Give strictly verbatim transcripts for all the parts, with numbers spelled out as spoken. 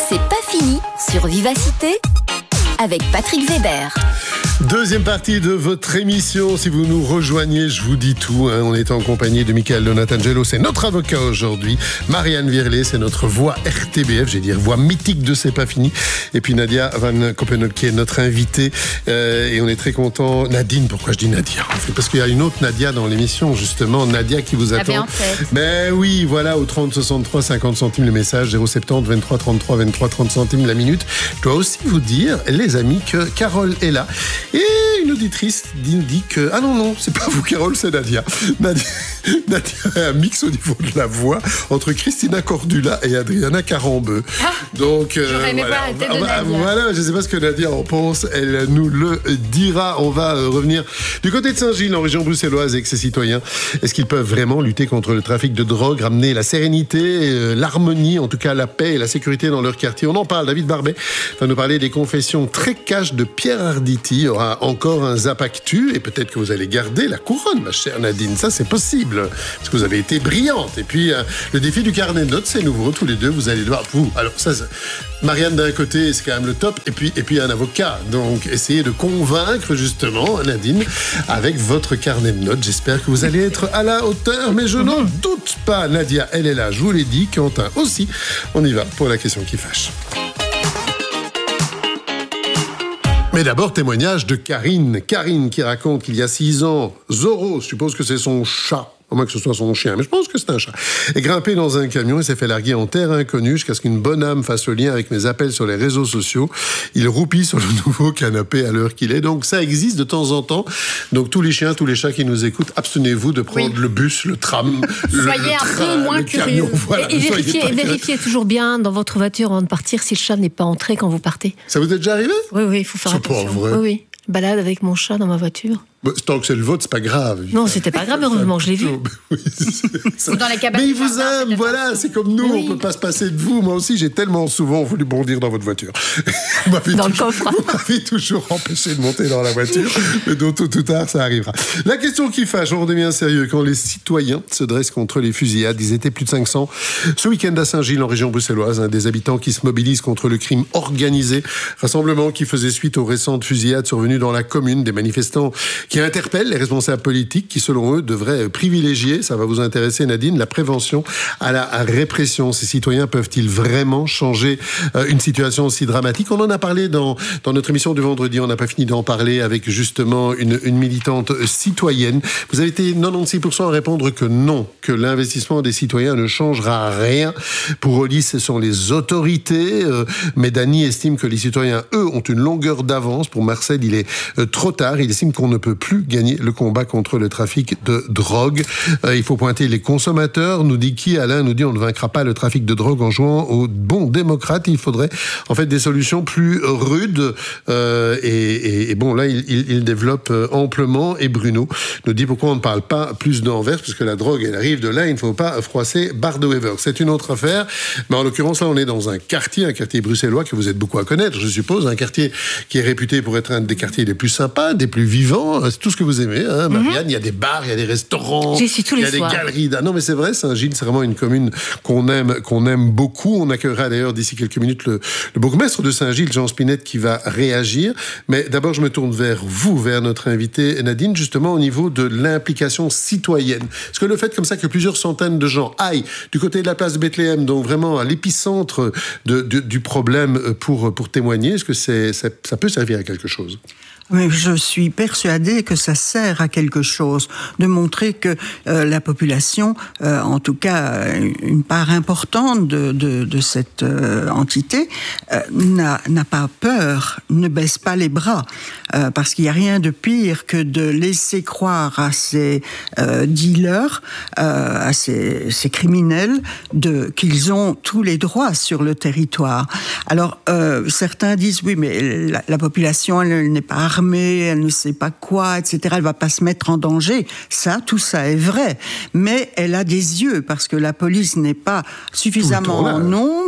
C'est pas fini sur Vivacité avec Patrick Weber. Deuxième partie de votre émission. Si vous nous rejoignez, je vous dis tout. Hein. On est en compagnie de Michael Donatangelo, c'est notre avocat aujourd'hui. Marianne Virlet, c'est notre voix R T B F, j'ai dire voix mythique de C'est pas fini. Et puis Nadia Van Kopenhoek qui est notre invitée. Euh, et on est très content. Nadine, pourquoi je dis Nadia? Parce qu'il y a une autre Nadia dans l'émission, justement. Nadia qui vous attend. Ben oui, voilà, au trente soixante-trois cinquante centimes le message, zéro sept zéro vingt-trois trente-trois vingt-trois trente centimes la minute. Je dois aussi vous dire, les amis, que Carole est là. Et une auditrice dit que... Ah non, non, c'est pas vous, Carole, c'est Nadia. Nadia, Nadia a un mix au niveau de la voix entre Christina Cordula et Adriana Carambeu. Ah, donc, euh, j'aurais aimé voir la tête de Nadia. Voilà, je sais pas ce que Nadia en pense. Elle nous le dira. On va euh, revenir du côté de Saint-Gilles, en région bruxelloise, avec ses citoyens. Est-ce qu'ils peuvent vraiment lutter contre le trafic de drogue, ramener la sérénité, euh, l'harmonie, en tout cas la paix et la sécurité dans leur quartier? On en parle. David Barbet va nous parler des confessions très cash de Pierre Arditi. Il y aura encore un Zap Actu et peut-être que vous allez garder la couronne, ma chère Nadine. Ça, c'est possible parce que vous avez été brillante. Et puis, euh, le défi du carnet de notes, c'est nouveau. Tous les deux, vous allez devoir... Vous, alors ça, ça Marianne d'un côté, c'est quand même le top. Et puis, et puis un avocat. Donc, essayez de convaincre justement Nadine avec votre carnet de notes. J'espère que vous allez être à la hauteur. Mais je n'en doute pas. Nadia, elle est là. Je vous l'ai dit. Quentin aussi. On y va pour la question qui fâche. Mais d'abord, témoignage de Karine. Karine qui raconte qu'il y a six ans, Zorro, je suppose que c'est son chat, au moins que ce soit son chien, mais je pense que c'est un chat, est grimpé dans un camion et s'est fait larguer en terre inconnue jusqu'à ce qu'une bonne âme fasse le lien avec mes appels sur les réseaux sociaux. Il roupit sur le nouveau canapé à l'heure qu'il est. Donc ça existe de temps en temps. Donc tous les chiens, tous les chats qui nous écoutent, abstenez-vous de prendre oui. le bus, le tram, le, soyez le un train, peu moins le curieux. Camion, voilà, et et vérifiez, vérifiez toujours bien dans votre voiture avant de partir si le chat n'est pas entré quand vous partez. Ça vous est déjà arrivé? Oui, oui, il faut faire c'est attention. C'est pas vrai. Oui, oui. Balade avec mon chat dans ma voiture. Bah, tant que c'est le vôtre, c'est pas grave. Non, c'était pas grave, heureusement, je l'ai vu. Oui, c'est dans les cabanes. Mais il vous aime, voilà, c'est comme nous, oui. On peut pas se passer de vous. Moi aussi, j'ai tellement souvent voulu bondir dans votre voiture. Dans toujours, le coffre. Vous m'avez toujours empêché de monter dans la voiture, mais donc tôt ou tard, ça arrivera. La question qui fâche, on redevient sérieux, quand les citoyens se dressent contre les fusillades, ils étaient plus de cinq cents ce week-end à Saint-Gilles, en région bruxelloise, hein, des habitants qui se mobilisent contre le crime organisé, rassemblement qui faisait suite aux récentes fusillades survenues dans la commune, des manifestants qui interpellent les responsables politiques qui, selon eux, devraient privilégier, ça va vous intéresser Nadine, la prévention à la répression. Ces citoyens peuvent-ils vraiment changer euh, une situation aussi dramatique? On en a parlé dans, dans notre émission du vendredi, on n'a pas fini d'en parler avec justement une, une militante citoyenne. Vous avez été quatre-vingt-seize pour cent à répondre que non, que l'investissement des citoyens ne changera rien. Pour Oli, ce sont les autorités, euh, mais Dany estime que les citoyens, eux, ont une longueur d'avance. Pour Marcel, il est euh, trop tard. Il estime qu'on ne peut plus gagner le combat contre le trafic de drogue. Euh, il faut pointer les consommateurs, nous dit qui? Alain nous dit on ne vaincra pas le trafic de drogue en jouant aux bons démocrates. Il faudrait en fait des solutions plus rudes. Euh, et, et, et bon, là, il, il, il développe amplement. Et Bruno nous dit pourquoi on ne parle pas plus d'Anvers, parce que la drogue, elle arrive de là, il ne faut pas froisser Bardo-Wever. C'est une autre affaire. Mais en l'occurrence, là, on est dans un quartier, un quartier bruxellois que vous êtes beaucoup à connaître, je suppose. Un quartier qui est réputé pour être un des quartiers les plus sympas, des plus vivants. C'est tout ce que vous aimez, hein, Marianne. Mm-hmm. Il y a des bars, il y a des restaurants, J'y suis tous les il y a soirs. des galeries. Non, mais c'est vrai, Saint-Gilles, c'est vraiment une commune qu'on aime, qu'on aime beaucoup. On accueillera d'ailleurs d'ici quelques minutes le, le bourgmestre de Saint-Gilles, Jean Spinette, qui va réagir. Mais d'abord, je me tourne vers vous, vers notre invitée Nadine, justement au niveau de l'implication citoyenne. Est-ce que le fait comme ça que plusieurs centaines de gens aillent du côté de la place de Bethléem, donc vraiment à l'épicentre de, de, du problème pour, pour témoigner, est-ce que c'est, ça, ça peut servir à quelque chose? Mais je suis persuadée que ça sert à quelque chose, de montrer que euh, la population, euh, en tout cas une part importante de, de, de cette euh, entité, euh, n'a, n'a pas peur, ne baisse pas les bras, euh, parce qu'il n'y a rien de pire que de laisser croire à ces euh, dealers, euh, à ces, ces criminels, de, qu'ils ont tous les droits sur le territoire. Alors, euh, certains disent, oui, mais la, la population, elle, elle n'est pas armée, elle ne sait pas quoi, et cetera. Elle ne va pas se mettre en danger. Ça, tout ça est vrai. Mais elle a des yeux, parce que la police n'est pas suffisamment en nombre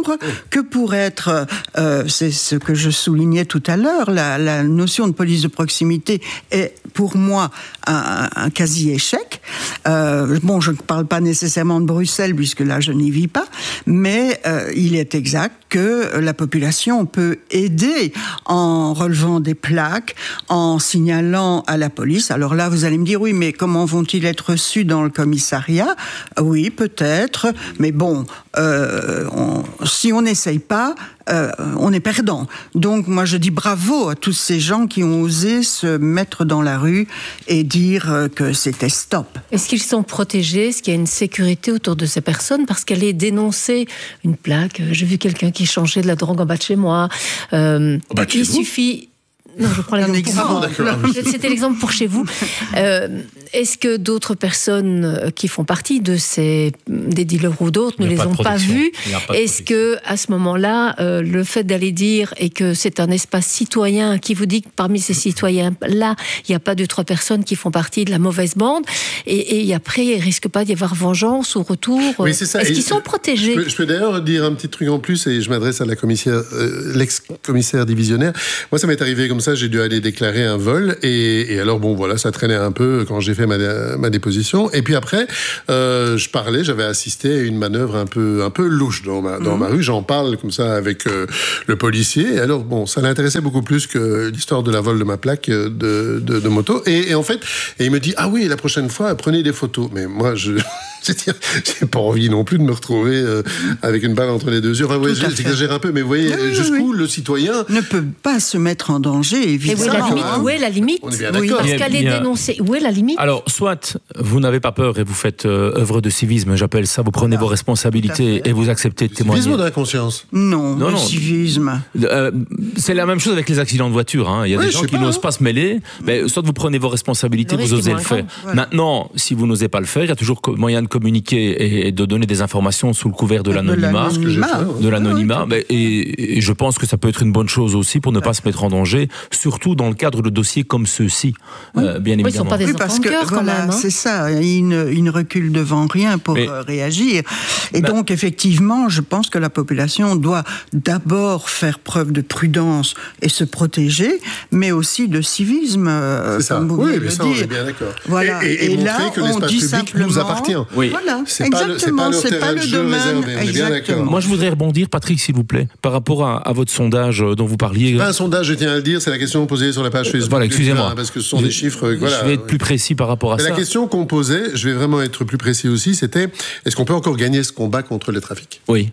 sombre que pour être, euh, c'est ce que je soulignais tout à l'heure, la, la notion de police de proximité est pour moi un, un quasi-échec. Euh, bon, je ne parle pas nécessairement de Bruxelles, puisque là je n'y vis pas, mais euh, il est exact que la population peut aider en relevant des plaques, en signalant à la police. Alors là, vous allez me dire, oui, mais comment vont-ils être reçus dans le commissariat ? Oui, peut-être, mais bon, euh, on, si on n'essaye pas, euh, on est perdant. Donc moi je dis bravo à tous ces gens qui ont osé se mettre dans la rue et dire que c'était stop. Est-ce qu'ils sont protégés ? Est-ce qu'il y a une sécurité autour de ces personnes ? Parce qu'elle est dénoncée, une plaque, j'ai vu quelqu'un qui changeait de la drogue en bas de chez moi. Euh, bah, il suffit... Non, je prends l'exemple. C'était l'exemple pour chez vous. Euh, est-ce que d'autres personnes qui font partie de ces des dealers ou d'autres ne les ont pas vus ? Est-ce que à ce moment-là, euh, le fait d'aller dire et que c'est un espace citoyen qui vous dit que parmi ces citoyens-là, il n'y a pas deux trois personnes qui font partie de la mauvaise bande et, et après il risque pas d'y avoir vengeance ou retour. Oui, c'est ça. Est-ce qu'ils sont protégés ? Je peux, je peux d'ailleurs dire un petit truc en plus et je m'adresse à la commissaire, euh, l'ex-commissaire divisionnaire. Moi, ça m'est arrivé comme ça, j'ai dû aller déclarer un vol et, et alors bon voilà, ça traînait un peu quand j'ai fait ma, ma déposition et puis après euh, je parlais, j'avais assisté à une manœuvre un peu un peu louche dans ma dans mmh. ma rue, j'en parle comme ça avec euh, le policier et alors bon, ça l'intéressait beaucoup plus que l'histoire de la vol de ma plaque de de, de moto et, et en fait et il me dit ah oui, la prochaine fois prenez des photos, mais moi je c'est-à-dire, j'ai pas envie non plus de me retrouver euh, avec une balle entre les deux yeux. Enfin, ouais, j'exagère un peu, mais vous voyez, oui, jusqu'où oui. le citoyen ne peut pas se mettre en danger, évidemment. Et où est la limite, où est la limite On est bien oui, d'accord. Parce qu'elle est dénoncée. Où est la limite ? Alors, soit vous n'avez pas peur et vous faites euh, œuvre de civisme, j'appelle ça, vous prenez ah, vos responsabilités et vous acceptez de témoigner. Civisme ou de la conscience ? Non, non, non. civisme. Euh, c'est la même chose avec les accidents de voiture. Hein. Il y a oui, des gens qui pas, n'osent hein. pas se mêler. Mais soit vous prenez vos responsabilités, le vous osez le faire. Voilà. Maintenant, si vous n'osez pas le faire, il y a toujours moyen de communiquer et et de donner des informations sous le couvert de l'anonymat, de l'anonymat, de l'anonymat oui, et, et je pense que ça peut être une bonne chose aussi pour ne pas se mettre en danger, surtout dans le cadre de dossiers comme ceux-ci, oui. euh, bien évidemment. Oui, ils sont pas des oui, parce que cœur, voilà, quand même, hein. c'est ça, ils ne, ils ne reculent devant rien pour mais, euh, réagir. Et bah, donc, effectivement, je pense que la population doit d'abord faire preuve de prudence et se protéger, mais aussi de civisme, euh, c'est ça. comme vous oui, venez mais de ça, dire. On est bien d'accord. Voilà. Et, et, et, et là, montrer que l'espace public simplement, nous appartient. Oui. Voilà. C'est pas le, c'est pas le terrain de jeu réservé. On est bien d'accord. Moi, je voudrais rebondir, Patrick, s'il vous plaît, par rapport à, à votre sondage dont vous parliez. C'est pas un sondage, je tiens à le dire, c'est la question posée sur la page Facebook. Voilà, excusez-moi. Parce que ce sont je, des chiffres. Voilà. Je vais être plus précis par rapport à Mais ça. La question qu'on posait, je vais vraiment être plus précis aussi, c'était est-ce qu'on peut encore gagner ce combat contre le trafic ? Oui.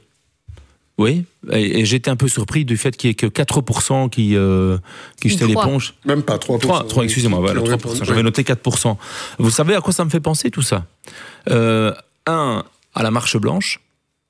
Oui, et, et j'étais un peu surpris du fait qu'il n'y ait que quatre pour cent qui, euh, qui jetaient l'éponge. Même pas, trois pour cent. trois, trois excusez-moi, voilà, trois pour cent. J'avais noté quatre pour cent. Vous savez à quoi ça me fait penser tout ça ? euh, Un, à la marche blanche,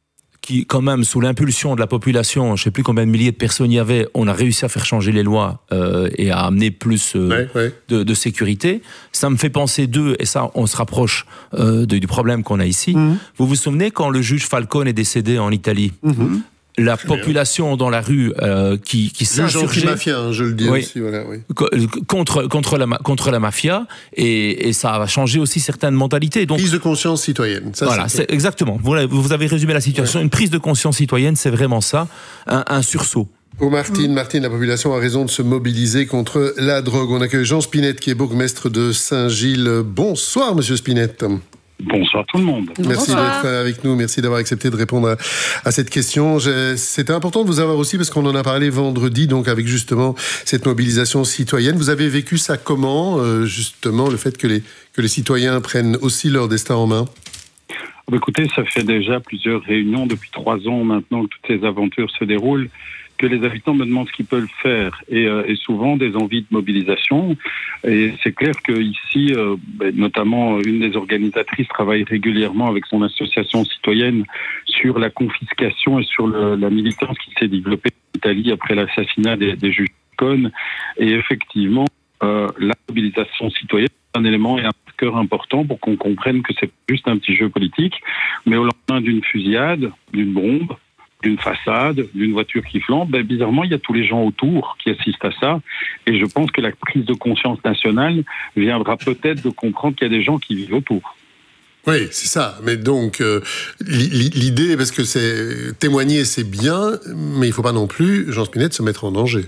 qui quand même, sous l'impulsion de la population, je ne sais plus combien de milliers de personnes il y avait, on a réussi à faire changer les lois euh, et à amener plus euh, ouais, ouais. De, de sécurité. Ça me fait penser d'eux, et ça, on se rapproche euh, de, du problème qu'on a ici. Mmh. Vous vous souvenez quand le juge Falcone est décédé en Italie ? Mmh. La Très population bien. Dans la rue euh, qui, qui s'insurgeait... mafia, hein, je le dis oui. aussi. Voilà, oui. contre, contre, la, contre la mafia, et, et ça a changé aussi certaines mentalités. Donc, prise de conscience citoyenne. Ça, voilà, c'est, exactement. Vous, vous avez résumé la situation. Ouais. Une prise de conscience citoyenne, c'est vraiment ça, un, un sursaut. Oh Martine, Martine, la population a raison de se mobiliser contre la drogue. On accueille Jean Spinette, qui est bourgmestre de Saint-Gilles. Bonsoir, monsieur Spinette. Bonsoir tout le monde. Merci Bonsoir. d'être avec nous, merci d'avoir accepté de répondre à, à cette question. Je, c'était important de vous avoir aussi parce qu'on en a parlé vendredi, donc avec justement cette mobilisation citoyenne. Vous avez vécu ça comment, euh, justement, le fait que les, que les citoyens prennent aussi leur destin en main ? Écoutez, ça fait déjà plusieurs réunions depuis trois ans maintenant que toutes ces aventures se déroulent, que les habitants me demandent ce qu'ils peuvent faire et, euh, et souvent des envies de mobilisation. Et c'est clair qu'ici, euh, ben, notamment une des organisatrices travaille régulièrement avec son association citoyenne sur la confiscation et sur le, la militance qui s'est développée en Italie après l'assassinat des, des juges Cohn. Et effectivement, euh, la mobilisation citoyenne est un élément et un marqueur important pour qu'on comprenne que c'est juste un petit jeu politique, mais au lendemain d'une fusillade, d'une bombe, d'une façade, d'une voiture qui flambe, ben, bizarrement, il y a tous les gens autour qui assistent à ça. Et je pense que la prise de conscience nationale viendra peut-être de comprendre qu'il y a des gens qui vivent autour. Oui, c'est ça. Mais donc, euh, l'idée, parce que c'est témoigner, c'est bien, mais il ne faut pas non plus, Jean Spinette, se mettre en danger.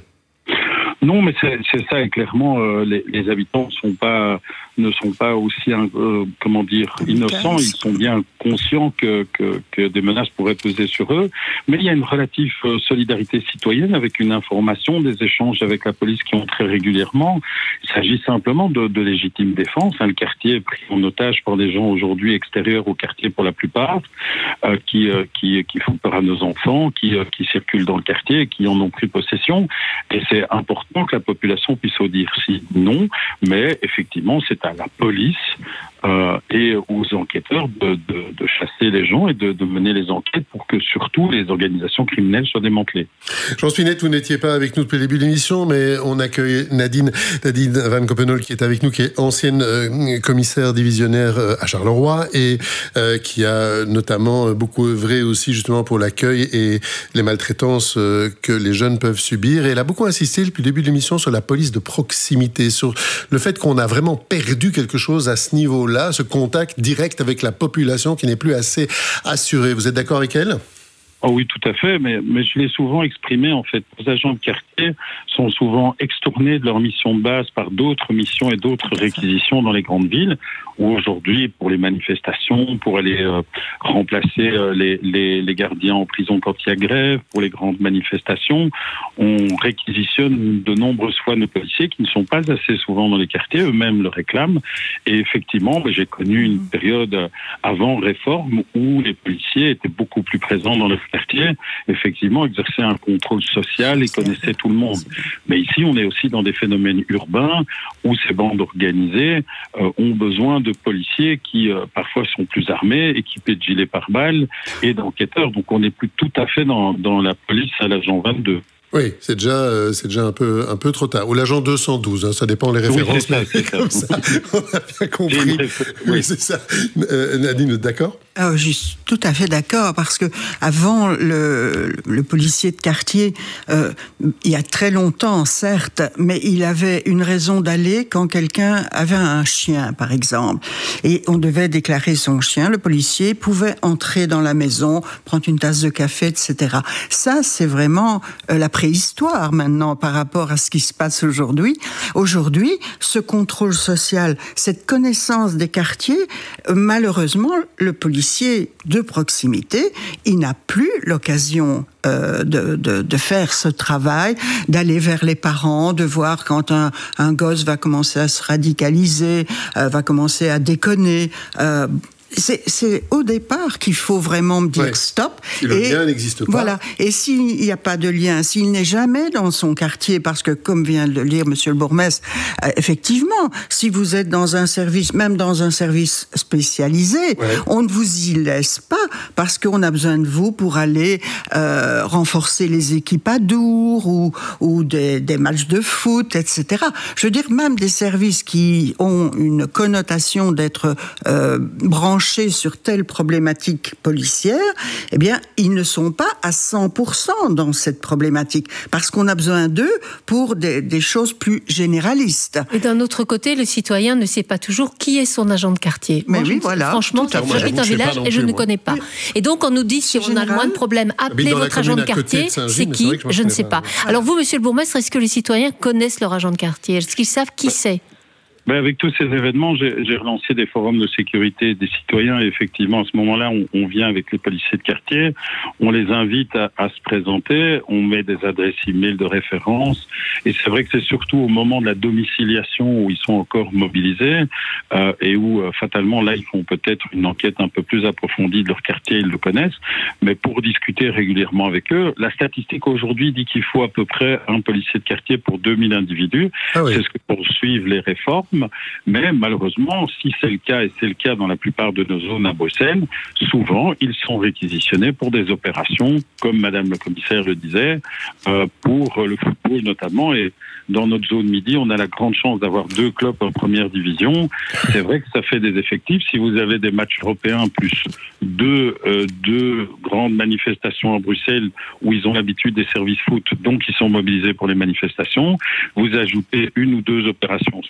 Non, mais c'est ça, et clairement, euh, les, les habitants sont pas, ne sont pas aussi, euh, comment dire, innocents. Ils sont bien conscients que, que, que des menaces pourraient peser sur eux. Mais il y a une relative solidarité citoyenne avec une information, des échanges avec la police qui ont très régulièrement. Il s'agit simplement de, de légitime défense. Hein. Le quartier est pris en otage par des gens aujourd'hui extérieurs au quartier pour la plupart, euh, qui, euh, qui, qui font peur à nos enfants, qui, euh, qui circulent dans le quartier et qui en ont pris possession. Et c'est important que la population puisse dire si, non, mais effectivement, c'est à la police euh, et aux enquêteurs de, de, de chasser les gens et de, de mener les enquêtes pour que surtout les organisations criminelles soient démantelées. Jean Spinette, vous n'étiez pas avec nous depuis le début de l'émission, mais on accueille Nadine, Nadine Van Coppenole qui est avec nous, qui est ancienne euh, commissaire divisionnaire euh, à Charleroi et euh, qui a notamment beaucoup œuvré aussi justement pour l'accueil et les maltraitances euh, que les jeunes peuvent subir. Et elle a beaucoup insisté depuis le début de l'émission sur la police de proximité, sur le fait qu'on a vraiment perdu quelque chose à ce niveau-là, ce contact direct avec la population qui n'est plus assez assuré. Vous êtes d'accord avec elle ? Oh oui, tout à fait, mais, mais je l'ai souvent exprimé, en fait. Les agents de quartier sont souvent extournés de leur mission de base par d'autres missions et d'autres réquisitions dans les grandes villes, où aujourd'hui, pour les manifestations, pour aller euh, remplacer euh, les, les, les gardiens en prison quand il y a grève, pour les grandes manifestations, on réquisitionne de nombreuses fois nos policiers qui ne sont pas assez souvent dans les quartiers, eux-mêmes le réclament. Et effectivement, j'ai connu une période avant réforme où les policiers étaient beaucoup plus présents dans le quartier, effectivement, exerçaient un contrôle social et connaissaient tout le monde. Mais ici, on est aussi dans des phénomènes urbains où ces bandes organisées euh, ont besoin de policiers qui, euh, parfois, sont plus armés, équipés de gilets pare-balles et d'enquêteurs. Donc, on n'est plus tout à fait dans, dans la police à l'agent vingt-deux. Oui, c'est déjà, euh, c'est déjà un peu, un peu trop tard. Ou l'agent deux cent douze, hein, ça dépend les références. Oui, c'est ça, comme ça, on a bien compris. Oui, oui c'est ça. Euh, Nadine, d'accord ? Ah, je suis tout à fait d'accord, parce que avant le, le policier de quartier, euh, il y a très longtemps, certes, mais il avait une raison d'aller quand quelqu'un avait un chien, par exemple. Et on devait déclarer son chien. Le policier pouvait entrer dans la maison, prendre une tasse de café, et cetera. Ça, c'est vraiment euh, la préhistoire maintenant par rapport à ce qui se passe aujourd'hui. Aujourd'hui, ce contrôle social, cette connaissance des quartiers, euh, malheureusement, le policier de proximité, il n'a plus l'occasion euh, de, de, de faire ce travail, d'aller vers les parents, de voir quand un, un gosse va commencer à se radicaliser, euh, va commencer à déconner. Euh, C'est, c'est au départ qu'il faut vraiment me dire ouais. stop. Si le et, lien n'existe pas. Voilà. Et s'il n'y a pas de lien, s'il n'est jamais dans son quartier, parce que comme vient de le lire Monsieur le bourgmestre, euh, effectivement, si vous êtes dans un service, même dans un service spécialisé, ouais. on ne vous y laisse pas parce qu'on a besoin de vous pour aller euh, renforcer les équipes à Dour ou, ou des, des matchs de foot, et cetera. Je veux dire, même des services qui ont une connotation d'être euh, branchés sur telle problématique policière, eh bien, ils ne sont pas à cent pour cent dans cette problématique, parce qu'on a besoin d'eux pour des, des choses plus généralistes. Et d'un autre côté, le citoyen ne sait pas toujours qui est son agent de quartier. Mais moi, oui, je, voilà. Franchement, j'habite un village et je ne connais pas. Et donc, on nous dit, si on a le moins de problèmes, appelez votre agent de quartier. C'est qui ? Je ne sais pas. Alors vous, monsieur le bourgmestre, est-ce que les citoyens connaissent leur agent de quartier ? Est-ce qu'ils savent qui c'est ? Ben avec tous ces événements, j'ai, j'ai relancé des forums de sécurité des citoyens et effectivement, à ce moment-là, on, on vient avec les policiers de quartier, on les invite à, à se présenter, on met des adresses e-mail de référence et c'est vrai que c'est surtout au moment de la domiciliation où ils sont encore mobilisés euh, et où, euh, fatalement, là, ils font peut-être une enquête un peu plus approfondie de leur quartier, ils le connaissent, mais pour discuter régulièrement avec eux, la statistique aujourd'hui dit qu'il faut à peu près un policier de quartier pour deux mille individus. Ah oui. C'est ce que poursuivent les réformes. Mais malheureusement, si c'est le cas, et c'est le cas dans la plupart de nos zones à Bruxelles, souvent, ils sont réquisitionnés pour des opérations, comme Madame le commissaire le disait, euh, pour le football notamment. Et dans notre zone midi, on a la grande chance d'avoir deux clubs en première division. C'est vrai que ça fait des effectifs. Si vous avez des matchs européens plus deux, euh, deux grandes manifestations à Bruxelles où ils ont l'habitude des services foot, donc ils sont mobilisés pour les manifestations, vous ajoutez une ou deux opérations spéciales,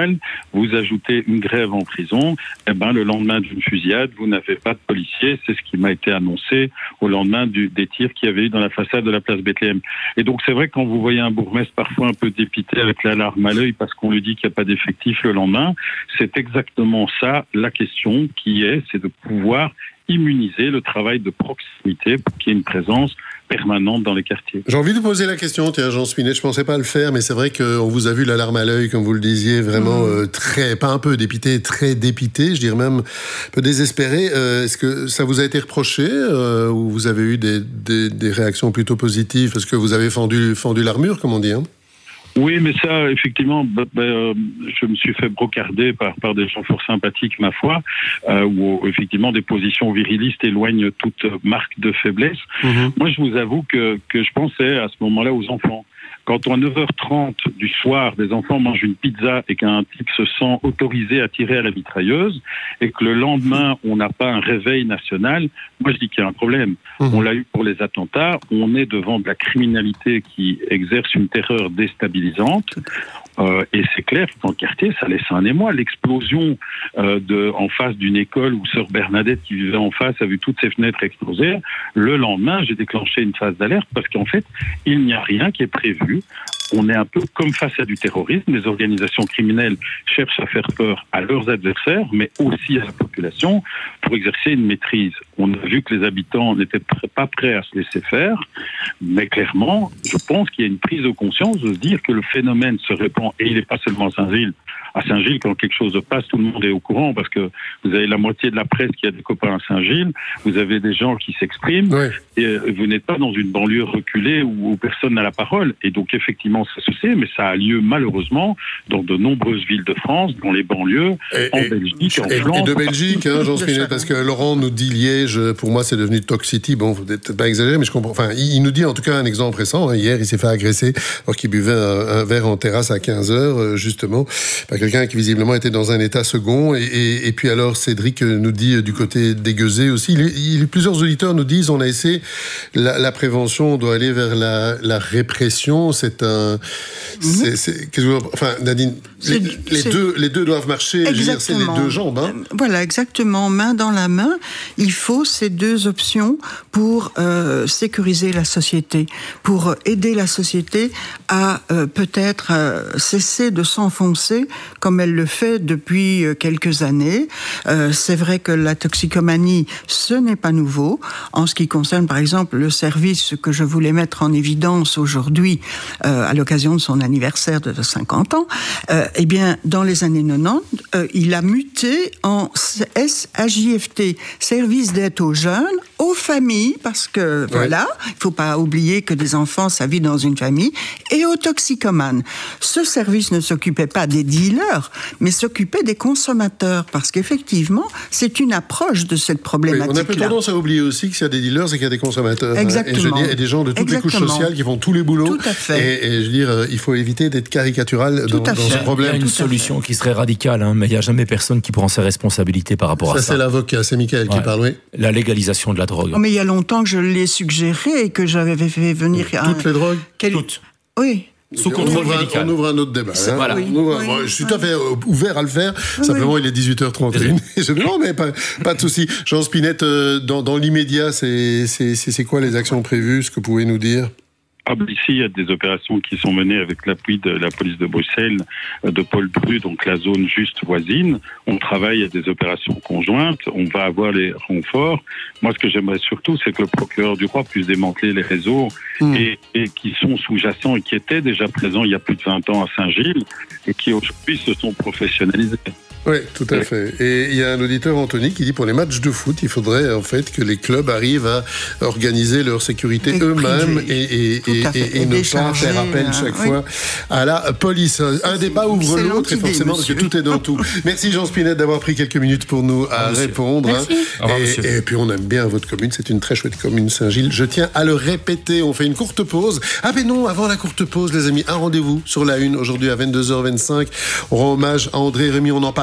pénal, vous ajoutez une grève en prison, et ben le lendemain d'une fusillade, vous n'avez pas de policiers. C'est ce qui m'a été annoncé au lendemain du, des tirs qu'il y avait eu dans la façade de la place Bethléem. Et donc c'est vrai que quand vous voyez un bourgmestre parfois un peu dépité avec l'alarme à l'œil parce qu'on lui dit qu'il n'y a pas d'effectif le lendemain, c'est exactement ça la question qui est, c'est de pouvoir immuniser le travail de proximité pour qu'il y ait une présence permanente dans les quartiers. J'ai envie de poser la question, tiens Jean Spinet, je ne pensais pas le faire, mais c'est vrai qu'on vous a vu l'alarme à l'œil, comme vous le disiez, vraiment mmh. euh, très, pas un peu dépité, très dépité, je dirais même un peu désespéré. Euh, est-ce que ça vous a été reproché euh, ou vous avez eu des, des, des réactions plutôt positives parce que vous avez fendu, fendu l'armure, comme on dit, hein? Oui, mais ça, effectivement, bah, bah, euh, je me suis fait brocarder par, par des gens fort sympathiques, ma foi, euh, où effectivement des positions virilistes éloignent toute marque de faiblesse. Mmh. Moi, je vous avoue que, que je pensais à ce moment-là aux enfants. Quand à neuf heures trente du soir, des enfants mangent une pizza et qu'un type se sent autorisé à tirer à la mitrailleuse et que le lendemain, on n'a pas un réveil national, moi je dis qu'il y a un problème. Mmh. On l'a eu pour les attentats, on est devant de la criminalité qui exerce une terreur déstabilisante. Euh, et c'est clair que dans le quartier, ça laisse un émoi. L'explosion euh, de, en face d'une école où Sœur Bernadette, qui vivait en face, a vu toutes ses fenêtres exploser. Le lendemain, j'ai déclenché une phase d'alerte parce qu'en fait, il n'y a rien qui est prévu. On est un peu comme face à du terrorisme. Les organisations criminelles cherchent à faire peur à leurs adversaires, mais aussi à la population pour exercer une maîtrise. On a vu que les habitants n'étaient pas prêts à se laisser faire, mais clairement, je pense qu'il y a une prise de conscience de se dire que le phénomène se répand, et il n'est pas seulement à Saint-Gilles. À Saint-Gilles, quand quelque chose passe, tout le monde est au courant, parce que vous avez la moitié de la presse qui a des copains à Saint-Gilles, vous avez des gens qui s'expriment, oui. et vous n'êtes pas dans une banlieue reculée où, où personne n'a la parole. Et donc, effectivement, ça se sait, mais ça a lieu malheureusement dans de nombreuses villes de France, dans les banlieues, et, en et, Belgique, en et, France. Et de Belgique, hein, Jean Spinet, parce que Laurent nous dit Liège, pour moi, c'est devenu Talk City. Bon, vous n'êtes peut-être pas exagéré, mais je comprends. Enfin, il, il nous dit en tout cas un exemple récent. Hein, hier, il s'est fait agresser alors qu'il buvait un, un verre en terrasse à quinze heures, justement, par quelqu'un qui visiblement était dans un état second. Et, et, et puis alors, Cédric nous dit du côté des Gueusets aussi. Il, il, plusieurs auditeurs nous disent, on a essayé, la, la prévention doit aller vers la, la répression. C'est un... C'est, c'est, qu'est-ce que vous, enfin, Nadine, les, les, deux, les deux doivent marcher, je veux dire, c'est les deux jambes. Hein. Voilà, exactement, main dans la main. Il faut ces deux options pour euh, sécuriser la société, pour aider la société à euh, peut-être euh, cesser de s'enfoncer comme elle le fait depuis quelques années. Euh, c'est vrai que la toxicomanie, ce n'est pas nouveau. En ce qui concerne, par exemple, le service que je voulais mettre en évidence aujourd'hui, euh, à l'occasion de son anniversaire de cinquante ans, euh, eh bien, dans les années quatre-vingt-dix, euh, il a muté en S A J F T, service d'aide aux jeunes, aux familles, parce que, ouais. voilà, il ne faut pas oublier que des enfants, ça vit dans une famille, et aux toxicomanes. Ce service ne s'occupait pas des dealers, mais s'occupait des consommateurs, parce qu'effectivement, c'est une approche de cette problématique-là. Oui, on a peu tendance à oublier aussi qu'il y a des dealers et qu'il y a des consommateurs. Exactement. Et, je dis, et des gens de toutes Exactement. les couches sociales qui font tous les boulots. Tout à fait. Et, et je veux dire, il faut éviter d'être caricatural dans, dans ce problème. Il y a une solution qui serait radicale, hein, mais il n'y a jamais personne qui prend ses responsabilités par rapport ça, à ça. Ça, c'est l'avocat, c'est Michael ouais. qui parle, oui. La légalisation de la drogue. Oh, mais il y a longtemps que je l'ai suggéré et que j'avais fait venir... Toutes un... les drogues Quel... Toutes. Oui. Sous contrôle on médical. On ouvre un autre débat. Hein. Voilà. Oui, ouvre, oui, moi, je suis oui. tout à fait ouvert à le faire. Oui, Simplement, oui. il est dix-huit heures trente et une. Je dis non, mais pas, pas de souci. Jean Spinet, dans, dans l'immédiat, c'est, c'est, c'est quoi les actions prévues? Ce que vous pouvez nous dire? Ah ben ici, il y a des opérations qui sont menées avec l'appui de la police de Bruxelles, de Paul Bru, donc la zone juste voisine. On travaille à des opérations conjointes, on va avoir les renforts. Moi, ce que j'aimerais surtout, c'est que le procureur du roi puisse démanteler les réseaux mmh. et, et qui sont sous-jacents et qui étaient déjà présents il y a plus de vingt ans à Saint-Gilles et qui aujourd'hui se sont professionnalisés. Oui, tout à fait. Et il y a un auditeur, Anthony, qui dit pour les matchs de foot, il faudrait en fait que les clubs arrivent à organiser leur sécurité et eux-mêmes et, et, et, et, et ne pas faire appel hein, chaque oui. fois à la police. Un débat ouvre c'est l'autre et forcément monsieur. Parce que tout est dans tout. Merci Jean Spinet d'avoir pris quelques minutes pour nous à monsieur. répondre. Hein. revoir, et, et puis on aime bien votre commune, c'est une très chouette commune Saint-Gilles. Je tiens à le répéter, on fait une courte pause. Ah ben non, avant la courte pause les amis, un rendez-vous sur la une aujourd'hui à vingt-deux heures vingt-cinq. On rend hommage à André Rémy, on en parle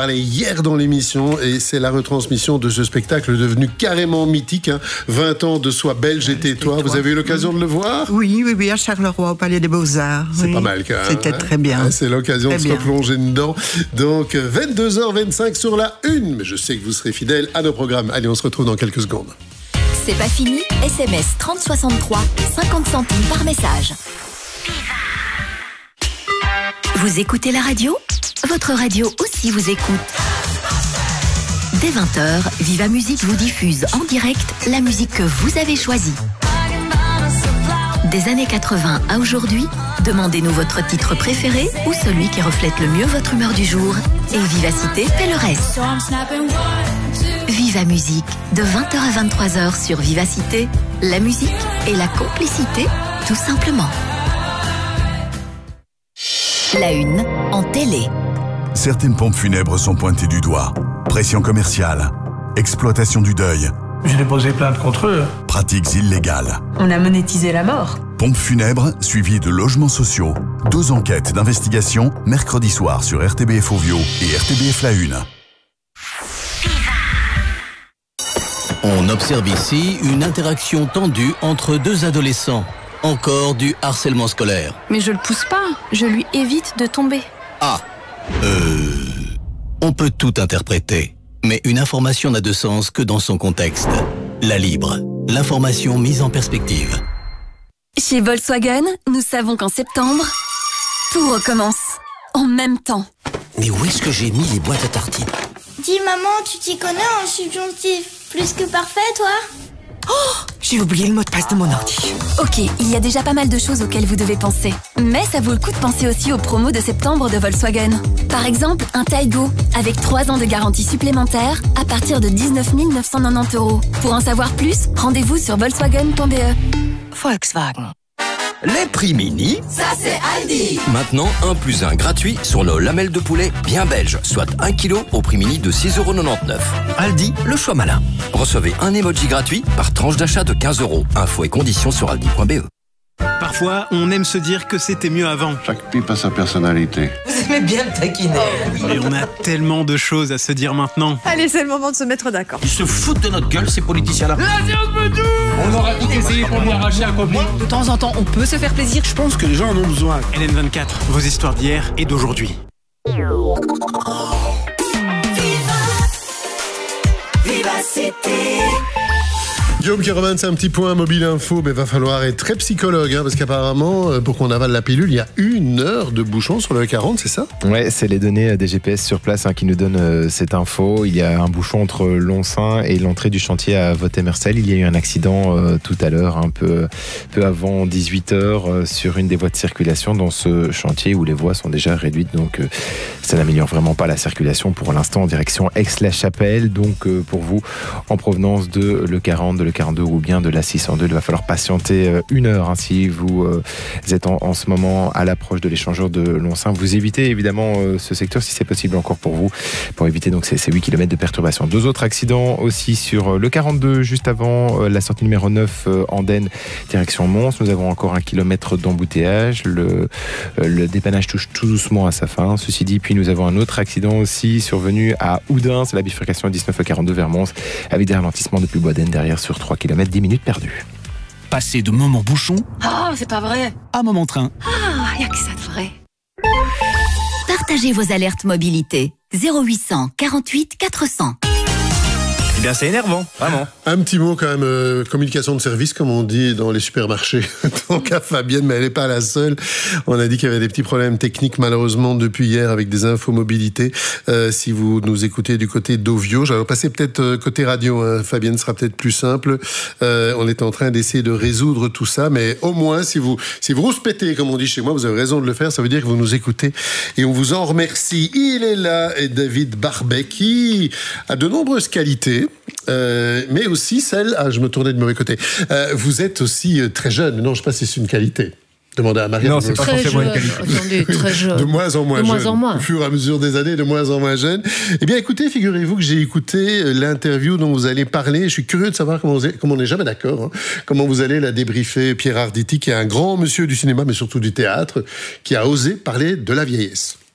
parlait hier dans l'émission et c'est la retransmission de ce spectacle devenu carrément mythique. Hein. vingt ans de Sois belge et tais-toi. Vous avez eu l'occasion de le voir ? Oui, oui, oui, à Charleroi, au Palais des Beaux-Arts. C'est oui. pas mal quand même. C'était hein. très bien. Ah, c'est l'occasion très de bien. se replonger dedans. Donc vingt-deux heures vingt-cinq sur la une. Mais je sais que vous serez fidèles à nos programmes. Allez, on se retrouve dans quelques secondes. C'est pas fini. S M S trente soixante-trois, cinquante centimes par message. Vous écoutez la radio ? Votre radio aussi vous écoute. Dès vingt heures, Viva Musique vous diffuse en direct la musique que vous avez choisie. Des années quatre-vingts à aujourd'hui, demandez-nous votre titre préféré ou celui qui reflète le mieux votre humeur du jour. Et Vivacité fait le reste. Viva Musique, de vingt heures à vingt-trois heures sur Vivacité, la musique et la complicité, tout simplement. La une en télé. Certaines pompes funèbres sont pointées du doigt. Pression commerciale, exploitation du deuil. J'ai déposé plainte contre eux. Pratiques illégales. On a monétisé la mort. Pompes funèbres suivies de logements sociaux. Deux enquêtes d'investigation mercredi soir sur R T B F Ovio et R T B F La Une. On observe ici une interaction tendue entre deux adolescents. Encore du harcèlement scolaire. Mais je le pousse pas, je lui évite de tomber. Ah, euh... on peut tout interpréter, mais une information n'a de sens que dans son contexte. La Libre, l'information mise en perspective. Chez Volkswagen, nous savons qu'en septembre, tout recommence. En même temps. Mais où est-ce que j'ai mis les boîtes à tartines ? Dis maman, tu t'y connais en subjonctif plus que parfait, toi ? Oh, j'ai oublié le mot de passe de mon ordi. Ok, il y a déjà pas mal de choses auxquelles vous devez penser. Mais ça vaut le coup de penser aussi aux promos de septembre de Volkswagen. Par exemple, un Taigo, avec trois ans de garantie supplémentaire, à partir de dix-neuf mille neuf cent quatre-vingt-dix euros. Pour en savoir plus, rendez-vous sur volkswagen point b e. Volkswagen. Les prix mini, ça c'est Aldi. Maintenant un plus un gratuit sur nos lamelles de poulet bien belges, soit un kilo au prix mini de six euros quatre-vingt-dix-neuf. Aldi, le choix malin. Recevez un emoji gratuit par tranche d'achat de quinze euros. Infos et conditions sur aldi point b e. Parfois, on aime se dire que c'était mieux avant. Chaque pipe a sa personnalité. Vous aimez bien me taquiner. Et on a tellement de choses à se dire maintenant. Allez, c'est le moment de se mettre d'accord. Ils se foutent de notre gueule, ces politiciens-là. La science veut tout. On aura tout essayé pour lui arracher un copain. De temps en temps, on peut se faire plaisir. Je pense que les gens en ont besoin. L N vingt-quatre, vos histoires d'hier et d'aujourd'hui. Viva, Vivacité. Guillaume qui remonte, c'est un petit point mobile info, mais va falloir être très psychologue, hein, parce qu'apparemment, pour qu'on avale la pilule, il y a une heure de bouchon sur le E quarante, c'est ça ? Ouais, c'est les données des G P S sur place hein, qui nous donnent euh, cette info. Il y a un bouchon entre Lonsin et l'entrée du chantier à Vauthet-Mercel. Il y a eu un accident euh, tout à l'heure, un peu, peu avant dix-huit heures, euh, sur une des voies de circulation dans ce chantier où les voies sont déjà réduites. Donc, euh, ça n'améliore vraiment pas la circulation pour l'instant en direction Aix-la-Chapelle. Donc, euh, pour vous, en provenance de l'E quarante, de l'E quarante-deux ou bien de la six cent deux, il va falloir patienter une heure hein, si vous euh, êtes en, en ce moment à l'approche de l'échangeur de Lonsin. Vous évitez évidemment euh, ce secteur si c'est possible encore pour vous, pour éviter donc ces, ces huit kilomètres de perturbation. Deux autres accidents aussi sur le quarante-deux, juste avant euh, la sortie numéro neuf, euh, Andenne, direction Mons. Nous avons encore un kilomètre d'embouteillage. Le, euh, le dépannage touche tout doucement à sa fin. Ceci dit, puis nous avons un autre accident aussi survenu à Oudin, c'est la bifurcation dix-neuf quarante-deux vers Mons, avec des ralentissements depuis Boisden derrière sur trois kilomètres, dix minutes perdues. Passer de moment bouchon Ah, oh, c'est pas vrai. à moment train. Ah, y a que ça de vrai. Partagez vos alertes mobilité. zéro huit cent quarante-huit quatre cents. Eh bien, c'est énervant, vraiment. Un petit mot quand même, euh, communication de service, comme on dit dans les supermarchés. Donc à Fabienne, mais elle n'est pas la seule. On a dit qu'il y avait des petits problèmes techniques, malheureusement, depuis hier, avec des infos mobilité. Euh, si vous nous écoutez du côté d'Ovio, j'allais passer peut-être euh, côté radio, hein. Fabienne sera peut-être plus simple. Euh, on est en train d'essayer de résoudre tout ça, mais au moins, si vous, si vous rouspétez, comme on dit chez moi, vous avez raison de le faire, ça veut dire que vous nous écoutez et on vous en remercie. Il est là, et David Barbet, qui a de nombreuses qualités. Euh, mais aussi celle... Ah, je me tournais de mauvais côté. Euh, vous êtes aussi euh, très jeune. Non, je ne sais pas si c'est une qualité. Demandez à Marianne. Non, c'est pas forcément une qualité. Attendez, très jeune. De moins en moins de jeune. Moins en moins. Au fur et à mesure des années, de moins en moins jeune. Eh bien, écoutez, figurez-vous que j'ai écouté l'interview dont vous allez parler. Je suis curieux de savoir comment, vous, comment on n'est jamais d'accord, hein, comment vous allez la débriefer. Pierre Arditi, qui est un grand monsieur du cinéma, mais surtout du théâtre, qui a osé parler de la vieillesse.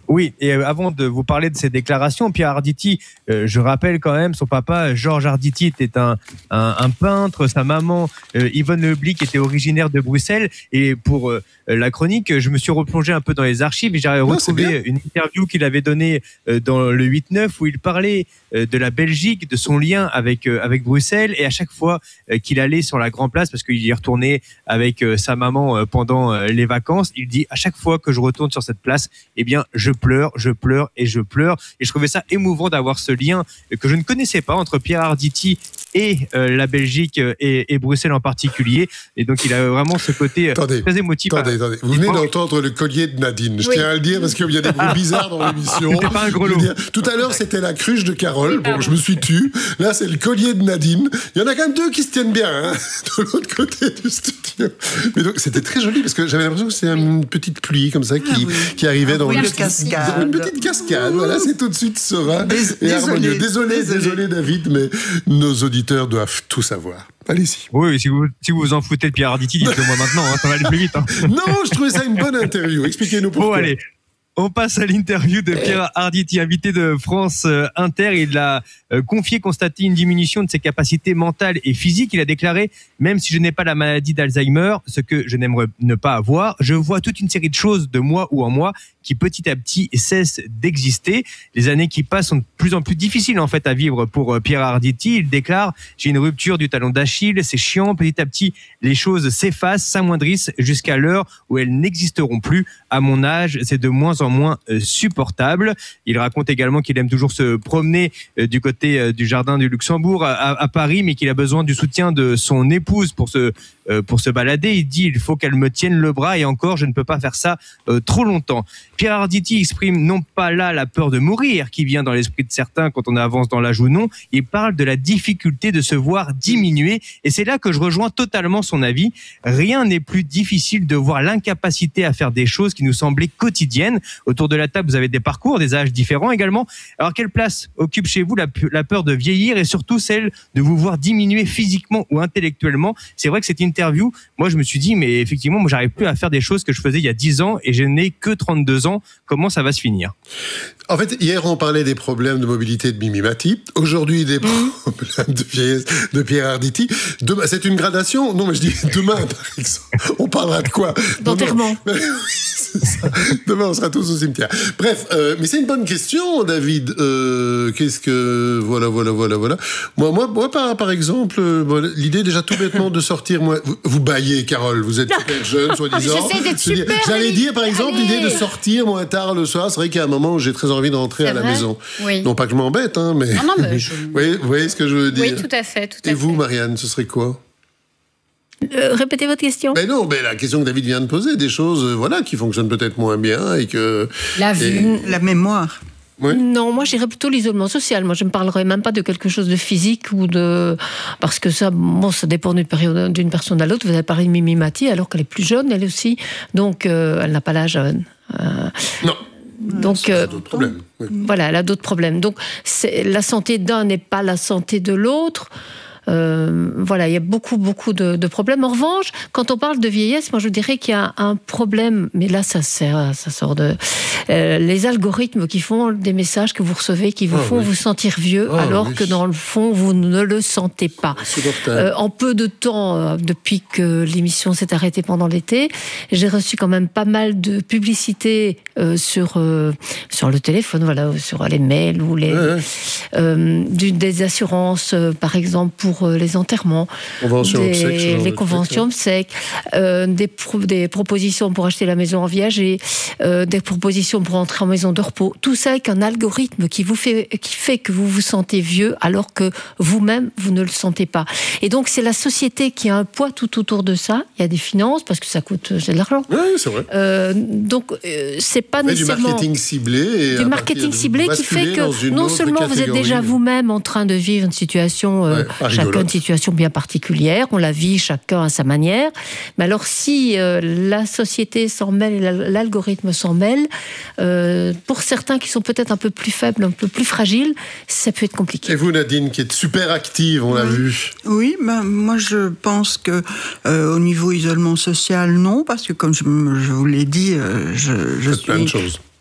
Oui, et avant de vous parler de ces déclarations, Pierre Arditi, euh, je rappelle quand même, son papa, Georges Arditi, était un, un, un peintre, sa maman, euh, Yvonne Leblic, était originaire de Bruxelles, et pour euh, la chronique, je me suis replongé un peu dans les archives, et j'ai retrouvé une interview qu'il avait donnée euh, dans le huit neuf, où il parlait euh, de la Belgique, de son lien avec, euh, avec Bruxelles, et à chaque fois euh, qu'il allait sur la Grand Place, parce qu'il y retournait avec euh, sa maman euh, pendant euh, les vacances, il dit, à chaque fois que je retourne sur cette place, eh bien, je pleure, je pleure et je pleure. Et je trouvais ça émouvant d'avoir ce lien que je ne connaissais pas entre Pierre Arditi et euh, la Belgique et, et Bruxelles en particulier. Et donc, il a vraiment ce côté attendez, très émotif. Attendez, attendez. Vous venez d'entendre le collier de Nadine. Je oui. tiens à le dire parce qu'il y a des bruits bizarres dans l'émission. C'était pas un grelot. Tout à l'heure, c'était la cruche de Carole. Bon, je me suis tu. Là, c'est le collier de Nadine. Il y en a quand même deux qui se tiennent bien, hein, de l'autre côté du studio. Mais donc, c'était très joli parce que j'avais l'impression que c'était une petite pluie comme ça qui, ah oui. qui arrivait ah dans oui, le cascade. Une petite cascade, voilà, c'est tout de suite serein et harmonieux. Désolé, désolé, désolé, David, mais nos auditeurs doivent tout savoir. Allez-y. Oui, si vous, si vous vous en foutez de Pierre Arditi, dites-le moi maintenant, hein, ça va aller plus vite. Hein. Non, je trouvais ça une bonne interview. Expliquez-nous pourquoi. Bon, allez. On passe à l'interview de Pierre Arditi, invité de France Inter. Il a confié constater une diminution de ses capacités mentales et physiques. Il a déclaré « Même si je n'ai pas la maladie d'Alzheimer, ce que je n'aimerais ne pas avoir, je vois toute une série de choses de moi ou en moi qui petit à petit cessent d'exister. Les années qui passent sont de plus en plus difficiles en fait à vivre pour Pierre Arditi. Il déclare « J'ai une rupture du talon d'Achille, c'est chiant, petit à petit les choses s'effacent, s'amoindrissent jusqu'à l'heure où elles n'existeront plus. À mon âge, c'est de moins en moins supportable. » Il raconte également qu'il aime toujours se promener du côté du jardin du Luxembourg à, à Paris, mais qu'il a besoin du soutien de son épouse pour se, pour se balader. Il dit « Il faut qu'elle me tienne le bras et encore, je ne peux pas faire ça euh, trop longtemps. » Pierre Arditi exprime non pas là la peur de mourir qui vient dans l'esprit de certains quand on avance dans l'âge ou non, il parle de la difficulté de se voir diminuer et c'est là que je rejoins totalement son avis. Rien n'est plus difficile de voir l'incapacité à faire des choses qui nous semblaient quotidiennes. Autour de la table, vous avez des parcours, des âges différents également. Alors quelle place occupe chez vous la, la peur de vieillir et surtout celle de vous voir diminuer physiquement ou intellectuellement? C'est vrai que cette interview, moi je me suis dit mais effectivement moi j'arrive plus à faire des choses que je faisais il y a dix ans et je n'ai que trente-deux ans. Comment ça va se finir? En fait, hier, on parlait des problèmes de mobilité de Mimi Mati. Aujourd'hui, des problèmes mmh. de vieillesse de Pierre Arditi. Demain, c'est une gradation? Non, mais je dis demain, par exemple. On parlera de quoi? D'enterrement. Demain, on sera tous au cimetière. Bref, euh, mais c'est une bonne question, David. Euh, qu'est-ce que... Voilà, voilà, voilà, voilà. Moi, moi, moi par, par exemple, euh, bon, l'idée déjà tout bêtement de sortir... Moi, vous, vous baillez, Carole. Vous êtes super jeune, soi-disant. J'essaie d'être super. J'allais dire, par exemple, Allez. l'idée de sortir moins tard le soir. C'est vrai qu'il y a un moment où j'ai très envie de rentrer c'est à la vrai maison. Oui. Non pas que je m'embête, hein, mais... Non, non, mais je... oui, vous voyez ce que je veux dire? Oui, tout à fait. Tout à Et vous, fait. Marianne, ce serait quoi? euh, Répétez votre question. Ben non, ben la question que David vient de poser, des choses euh, voilà, qui fonctionnent peut-être moins bien et que... La vue. Et... La mémoire. Oui. Non, moi j'irais plutôt l'isolement social. Moi je ne parlerais même pas de quelque chose de physique ou de... Parce que ça, bon, ça dépend d'une période, d'une personne à l'autre. Vous avez parlé de Mimi Mati, alors qu'elle est plus jeune, elle aussi. Donc euh, elle n'a pas l'âge... Euh, non. Donc, euh, d'autres problèmes. Oui. Voilà, elle a d'autres problèmes. Donc, c'est, la santé d'un n'est pas la santé de l'autre. Euh, voilà, il y a beaucoup, beaucoup de, de problèmes. En revanche, quand on parle de vieillesse, moi je dirais qu'il y a un problème, mais là ça, sert, ça sort de... Euh, les algorithmes qui font des messages que vous recevez, qui vous oh, font oui. vous sentir vieux, oh, alors oui. que dans le fond, vous ne le sentez pas. Euh, en peu de temps, euh, depuis que l'émission s'est arrêtée pendant l'été, j'ai reçu quand même pas mal de publicités euh, sur, euh, sur le téléphone, voilà, sur les mails ou les, ouais, ouais. Euh, du, des assurances, euh, par exemple, pour les enterrements, convention des, obsèques, les conventions obsèques, euh, des, pro, des propositions pour acheter la maison en viager, euh, des propositions pour entrer en maison de repos. Tout ça avec un algorithme qui vous fait, qui fait que vous vous sentez vieux alors que vous-même, vous ne le sentez pas. Et donc, c'est la société qui a un poids tout autour de ça. Il y a des finances, parce que ça coûte c'est de l'argent. Oui, c'est vrai. Euh, donc, euh, c'est pas Mais nécessairement... Du marketing ciblé. Et du marketing ciblé qui fait que non seulement vous êtes déjà vous-même en train de vivre une situation... Euh, ouais, chacun une situation bien particulière, on la vit chacun à sa manière. Mais alors si euh, la société s'en mêle et l'algorithme s'en mêle, euh, pour certains qui sont peut-être un peu plus faibles, un peu plus fragiles, ça peut être compliqué. Et vous, Nadine, qui êtes super active, on l'a oui. vu. Oui, ben, moi je pense que euh, au niveau isolement social, non, parce que comme je, je vous l'ai dit, euh, je, je suis... plein de choses.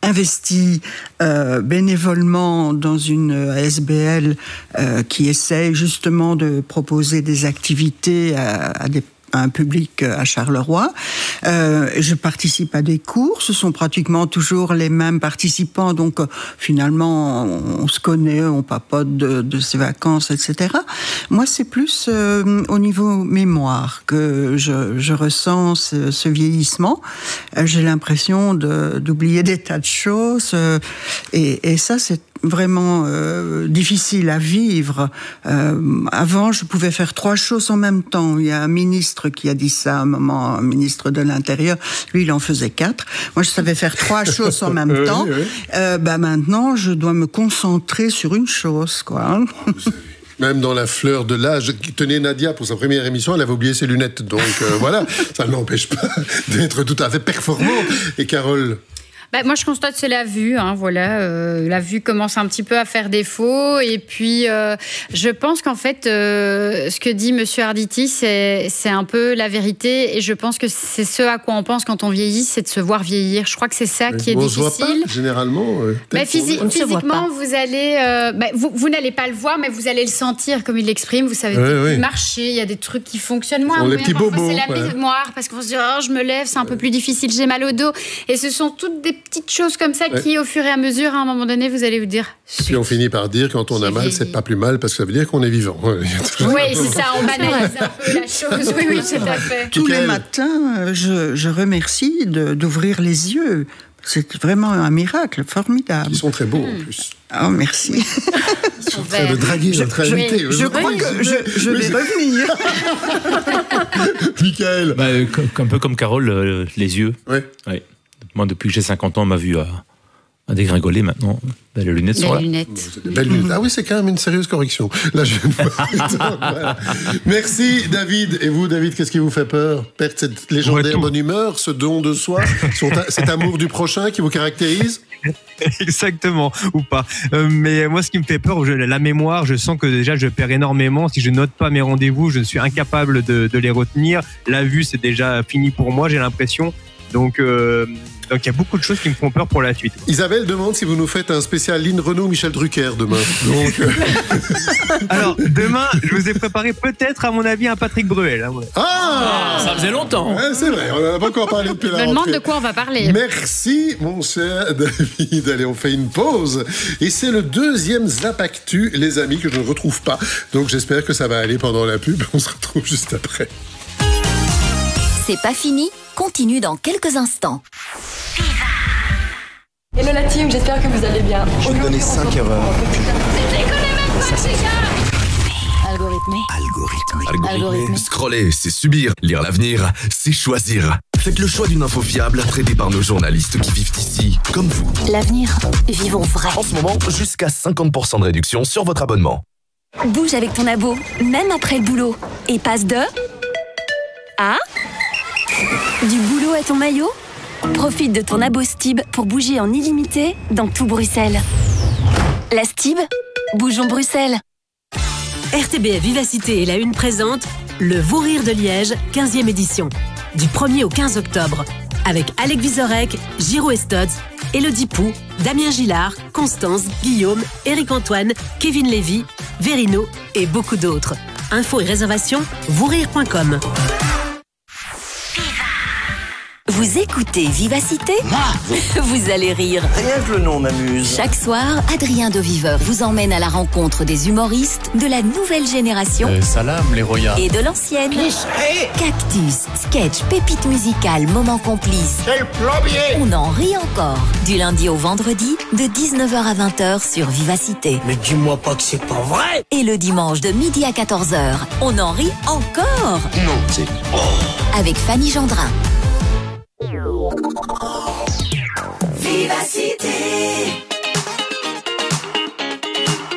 investi euh, bénévolement dans une A S B L euh, qui essaye justement de proposer des activités à, à des un public à Charleroi. Euh, je participe à des cours, ce sont pratiquement toujours les mêmes participants, donc euh, finalement on, on se connaît, on papote de, de ses vacances, et cetera. Moi c'est plus euh, au niveau mémoire que je, je ressens ce, ce vieillissement. Euh, j'ai l'impression de, d'oublier des tas de choses euh, et, et ça c'est vraiment euh, difficile à vivre. Euh, avant, je pouvais faire trois choses en même temps. Il y a un ministre qui a dit ça à un moment, un ministre de l'Intérieur. Lui, il en faisait quatre. Moi, je savais faire trois choses en même temps. Oui, oui. Euh, bah, maintenant, je dois me concentrer sur une chose, quoi. Même dans la fleur de l'âge, tenez Nadia pour sa première émission, elle avait oublié ses lunettes. Donc euh, voilà, ça ne l'empêche pas d'être tout à fait performante. Et Carole ? Bah, moi, je constate que c'est la vue. Hein, voilà, euh, la vue commence un petit peu à faire défaut. Et puis, euh, je pense qu'en fait, euh, ce que dit Monsieur Arditi, c'est, c'est un peu la vérité. Et je pense que c'est ce à quoi on pense quand on vieillit, c'est de se voir vieillir. Je crois que c'est ça qui est on difficile. On se voit pas, généralement. Euh, bah, physi- physiquement, vous allez, euh, bah, vous, vous n'allez pas le voir, mais vous allez le sentir, comme il l'exprime. Vous savez oui, oui. marcher. Il y a des trucs qui fonctionnent moins. Les petits bobos. C'est la ouais. mémoire parce qu'on se dit, oh, je me lève, c'est un peu plus difficile, j'ai mal au dos. Et ce sont toutes des petites choses comme ça ouais. qui, au fur et à mesure, à un moment donné, vous allez vous dire... Et puis on finit par dire, quand on a mal, c'est pas plus mal, parce que ça veut dire qu'on est vivant. Oui, c'est ça, on banalise un peu la chose. Oui, oui, tout à fait. Tous les matins, je, je remercie de, d'ouvrir les yeux. C'est vraiment un miracle formidable. Ils sont très beaux, mmh. en plus. Oh, merci. Je suis en train de draguer je, notre je, invité. Je, je crois que je, je vais revenir. Michael. Bah, un peu comme Carole, euh, les yeux. Oui. Ouais. Moi, depuis que j'ai cinquante ans, ma vue a, a dégringolé maintenant. Ben, les lunettes les sont là. Lunettes. Mmh. Belles lunettes. Ah oui, c'est quand même une sérieuse correction. Là, je viens de voir. Voilà. Merci, David. Et vous, David, qu'est-ce qui vous fait peur ? Perdre cette légendaire ouais, bonne humeur, ce don de soi, cet amour du prochain qui vous caractérise ? Exactement, ou pas. Euh, mais moi, ce qui me fait peur, je, la mémoire, je sens que déjà, je perds énormément. Si je note pas mes rendez-vous, je suis incapable de, de les retenir. La vue, c'est déjà fini pour moi, j'ai l'impression. Donc, euh, donc il y a beaucoup de choses qui me font peur pour la suite. Isabelle demande si vous nous faites un spécial Lynn Renaud, Michel Drucker demain. Donc, euh... Alors, demain, je vous ai préparé peut-être, à mon avis, un Patrick Bruel. Hein, ah, ah Ça faisait longtemps. Ouais, c'est vrai, on n'en a pas encore parlé depuis la rentrée. Je me demande de quoi on va parler. Merci, mon cher David. Allez, on fait une pause. Et c'est le deuxième Zap Actu, les amis, que je ne retrouve pas. Donc, j'espère que ça va aller pendant la pub. On se retrouve juste après. C'est pas fini, continue dans quelques instants. Hello la team, j'espère que vous allez bien. Je vais donner cinq erreurs. Algorithmé. Algorithmé. Algorithmé. Scroller, c'est subir. Lire l'avenir, c'est choisir. Faites le choix d'une info fiable, traitée par nos journalistes qui vivent ici, comme vous. L'avenir, vivons vrai. En ce moment, jusqu'à cinquante pour cent de réduction sur votre abonnement. Bouge avec ton abo, même après le boulot. Et passe de... à... du boulot à ton maillot ? Profite de ton abo Stib pour bouger en illimité dans tout Bruxelles. La Stib, bougeons Bruxelles. R T B F Vivacité et la Une présente le Vous Rire de Liège, quinzième édition. Du premier au quinze octobre. Avec Alec Vizorek, Giro Estodz, Élodie Pou, Damien Gillard, Constance, Guillaume, Éric Antoine, Kevin Lévy, Verino et beaucoup d'autres. Infos et réservations, vous rire point com. Vous écoutez Vivacité ? Vous allez rire. Rien que le nom m'amuse. Chaque soir, Adrien de Viveur vous emmène à la rencontre des humoristes de la nouvelle génération euh, salam, les royas. Et de l'ancienne. Hey. Cactus, sketch, pépite musicale, moment complice. C'est le plombier. On en rit encore. Du lundi au vendredi, de dix-neuf heures à vingt heures sur Vivacité. Mais dis-moi pas que c'est pas vrai. Et le dimanche de midi à quatorze heures, on en rit encore. Non, c'est... Oh. Avec Fanny Gendrin. Vivacité.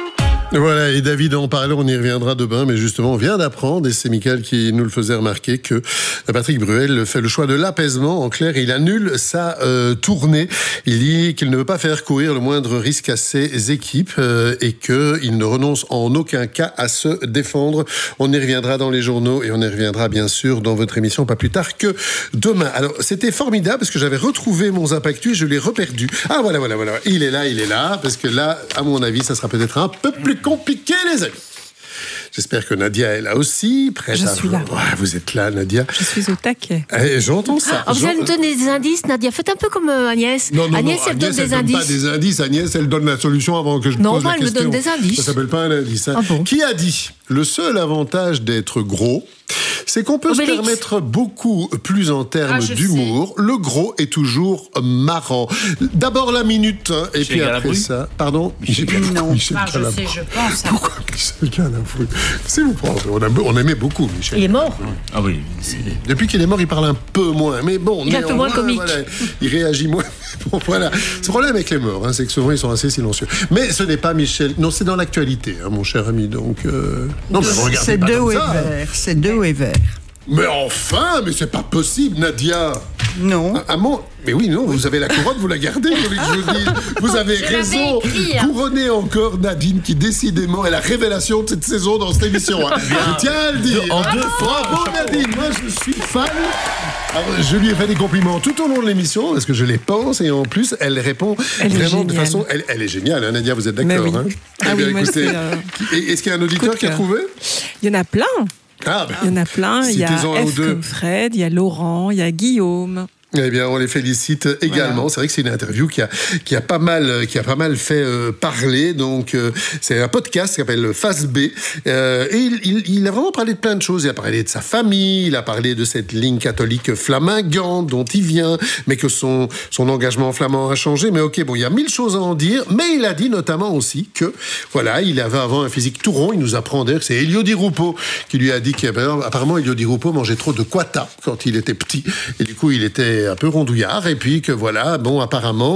Voilà, et David en parlait, on y reviendra demain, mais justement, on vient d'apprendre, et c'est Mickaël qui nous le faisait remarquer, que Patrick Bruel fait le choix de l'apaisement. En clair, il annule sa euh, tournée. Il dit qu'il ne veut pas faire courir le moindre risque à ses équipes euh, et qu'il ne renonce en aucun cas à se défendre. On y reviendra dans les journaux et on y reviendra bien sûr dans votre émission pas plus tard que demain. Alors, c'était formidable parce que j'avais retrouvé mon Zapactu et je l'ai reperdu. Ah, voilà, voilà, voilà. Il est là, il est là, parce que là, à mon avis, ça sera peut-être un peu plus compliqué, les amis. J'espère que Nadia est là aussi, prête Je à suis vous... là. Ouais, vous êtes là, Nadia. Je suis au taquet. Eh, j'entends ça. Oh, vous allez nous donner des indices, Nadia. Faites un peu comme euh, Agnès. Non, non, Agnès, non, elle donne Agnès, des elle indices. donne pas des indices. Agnès, elle donne la solution avant que je non, pose moi, la elle question. me donne des indices. Ça s'appelle pas un indice. Hein. Ah bon. Qui a dit le seul avantage d'être gros, c'est qu'on peut Obélix. se permettre beaucoup plus en termes Ah, je d'humour. Le gros est toujours marrant. D'abord la minute, hein, et Michel puis après Galabru. ça... Pardon Michel Galabru. Non. Michel Ah, je Galabru. sais, je pense. hein. Pourquoi Michel Galabru? C'est vous prendre. On, a- on aimait beaucoup Michel. Il est mort. Ah oui, c'est... Depuis qu'il est mort, il parle un peu moins. Mais bon, Il est un peu néanmoins, moins comique. voilà, il réagit moins. Bon, voilà. Ce problème avec les morts, hein, c'est que souvent ils sont assez silencieux. Mais ce n'est pas Michel. Non, c'est dans l'actualité, hein, mon cher ami. Donc, euh... non, mais regardez C'est pas deux comme et ça. vert. C'est deux et vert. Mais enfin, mais c'est pas possible, Nadia. Non. Ah, ah, mon- Mais oui, non, vous avez la couronne, vous la gardez, vous voulez que je vous dise. Vous avez Je l'avais raison. écrit, hein. Couronnez encore Nadine, qui décidément est la révélation de cette saison dans cette émission. Hein. Je tiens à le dire. En deux fois, Bravo Nadine, moi je suis fan. Alors, je lui ai fait des compliments tout au long de l'émission, parce que je les pense, et en plus, elle répond Elle est vraiment de géniale. façon... Elle, elle est géniale, hein, Nadia, vous êtes Mais d'accord oui. hein Ah Eh bien, oui, moi, écoutez, c'est, euh, et- Est-ce qu'il y a un auditeur coup de qui a cœur. trouvé Il y en a plein. Ah, ben, Il y en a plein. Il y a citez-en un ou F deux. comme Fred, il y a Laurent, il y a Guillaume. Eh bien, on les félicite également. Voilà. C'est vrai que c'est une interview qui a, qui a pas mal, qui a pas mal fait euh, parler. Donc, euh, c'est un podcast qui s'appelle Face B. Euh, et il, il, il a vraiment parlé de plein de choses. Il a parlé de sa famille, il a parlé de cette ligne catholique flamingante dont il vient, mais que son, son engagement flamand a changé. Mais ok, bon, il y a mille choses à en dire. Mais il a dit notamment aussi que, voilà, il avait avant un physique tout rond. Il nous apprend d'ailleurs que c'est Elio Di Rupo qui lui a dit qu'apparemment Elio Di Rupo mangeait trop de quata quand il était petit. Et du coup, il était un peu rondouillard, et puis que voilà, bon, apparemment,